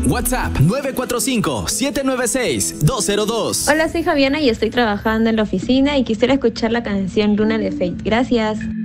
WhatsApp 945-796-202. Hola, soy Javiana y estoy trabajando en la oficina y quisiera escuchar la canción Luna de Fate. Gracias.